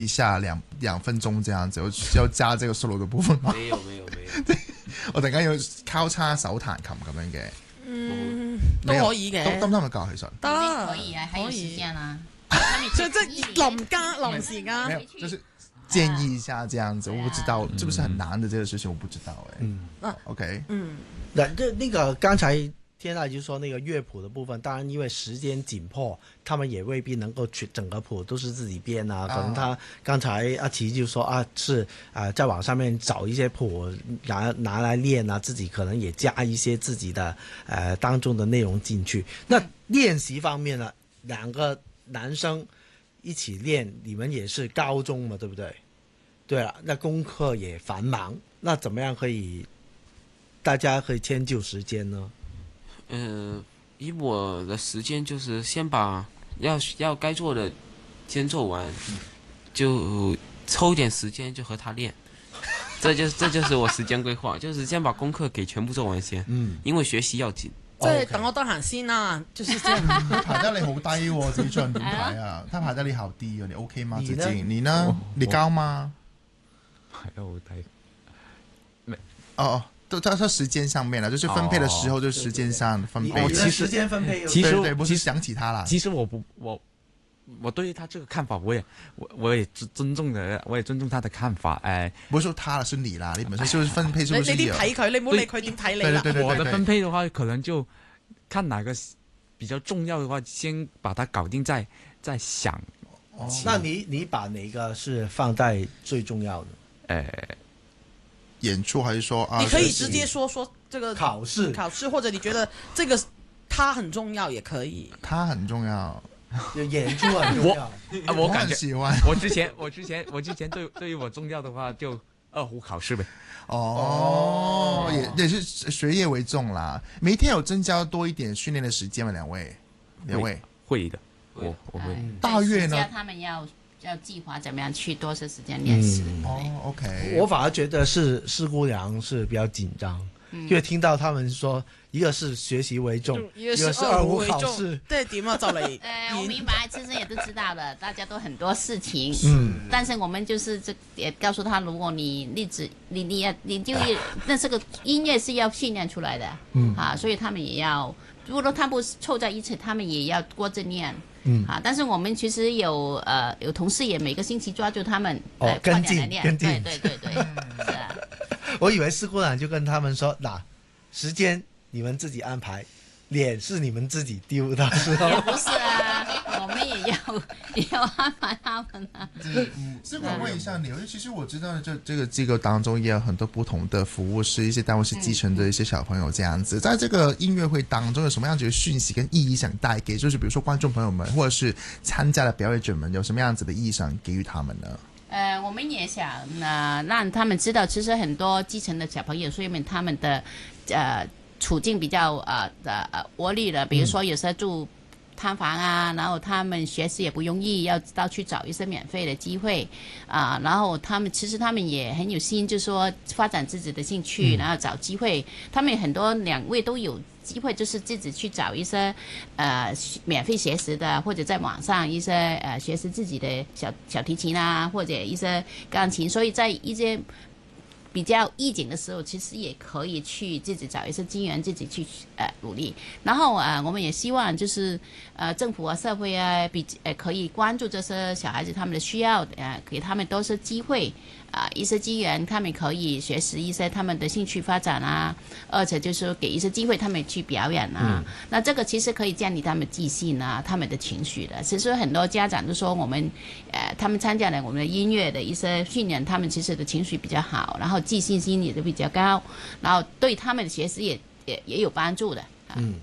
一下兩分鐘這樣子，有加這個 solo 嘅部分嗎？ 沒有。 我突然間要交叉手彈琴咁樣嘅， 都可以嘅， 得唔得咪教其實？ 得可以啊，還有時間啊。 所以即臨時間， 沒有，就是建議一下這樣子，我不知道是不是很難的這個事情，我不知道OK， 那個剛才天籟就說那個樂譜的部分，當然因為時間緊迫，他們也未必能夠整個譜都是自己編啊。可能他剛才阿奇就說啊，是在網上面找一些譜拿來練啊，自己可能也加一些自己的當中的內容進去。那練習方面呢，兩個男生一起練，你們也是高中嘛，對不對？對了，那功課也繁忙，那怎麼樣可以大家可以遷就時間呢？ 以我的時間就是先把要該做的先做完，就抽點時間就和他練，這就是我時間規劃，就是先把功課給全部做完先，因為學習要緊。 即係等我得閒先啦，就是這樣。 佢排得你好低喎，子俊點排啊？他排得你好低啊，你 OK 嗎？子俊，你呢？你高嗎？ 排得好低。 他說時間上面了，就是分配的時候就時間上分配。 其實時間分配， 其實對，不是想起他啦。 其實我對他這個看法，我也尊重的，我也尊重他的看法。 不是說他了，是你啦，你本身就是分配，是不是？ 你點睇佢？你唔好理佢點睇你啦。 我的分配的話，可能就看哪個比較重要的話，先把它搞定再想。 那你把哪個是放在最重要的？ 演出還是說啊？ 你可以直接說這個考試， 或者你覺得這個他很重要也可以。 他很重要， 演出很重要。 我感覺喜歡。 我之前對於我重要的話，就二胡考試唄。 也是學業為重啦。每天有增加多一點訓練的時間嗎？兩位會的，我會。 大約呢？ 他們要計劃怎麼樣去多些時間練習。 OK。 我反而覺得是師姑娘是比較緊張，因為聽到他們說，一個是學習為重，一個是二胡考試。 對，點啊，就嚟。 我明白，其實也都知道了，大家都很多事情。但是我們就是也告訴他，如果你就那這個音樂是要訓練出來的。所以他們也要，如果他們湊在一起，他們也要多着練。但是我們其實有同事也每個星期抓住他們跟進， 對，是啊。 我以為師姑娘就跟他們說，時間你們自己安排，臉是你們自己丟的時候。 也不是啊，我們也要安排他們啊。 所以我問一下你，其實我知道這個機構當中也有很多不同的服務，是一些單位是基層的一些小朋友這樣子。在這個音樂會當中，有什麼樣子的訊息跟意義想帶給，就是比如說觀眾朋友們，或者是參加的表演者們，有什麼樣子的意義想給予他們呢？ 我們也想讓他們知道，其實很多基層的小朋友，所以他們的處境比較惡劣了，比如說有時候住攤房啊，然後他們學習也不容易，要到去找一些免費的機會然後其實他們也很有心，就是說發展自己的興趣，然後找機會。他們很多兩位都有機會，就是自己去找一些免費學習的，或者在網上一些學習自己的小提琴啊，或者一些鋼琴。所以在一些比較意境的時候，其實也可以去自己找一些資源，自己去努力。然後我們也希望就是政府啊、社會啊，可以關注這些小孩子他們的需要，給他們多些機會一些資源，他們可以學習一些他們的興趣發展啊，而且就是給一些機會他們去表演啊。那這個其實可以建立他們自信啊，他們的情緒的。其實很多家長都說我們他們參加了我們的音樂的一些訓練，他們其實的情緒比較好，然後自信心也都比較高，然後對他們的學習也有幫助的。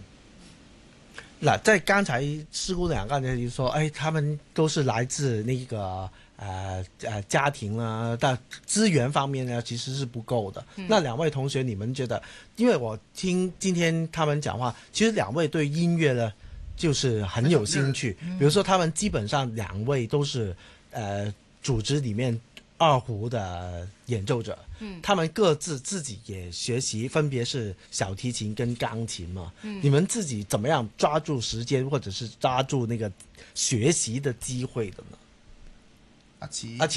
在剛才師姑娘剛才就說，他們都是來自那個家庭啊，但資源方面呢其實是不夠的。那兩位同學，你們覺得？因為我聽今天他們講話，其實兩位對音樂呢就是很有興趣。比如說，他們基本上兩位都是組織裡面二胡的演奏者，他們各自己也學習，分別是小提琴跟鋼琴嘛。你們自己怎麼樣抓住時間，或者是抓住那個學習的機會的呢？ 阿奇阿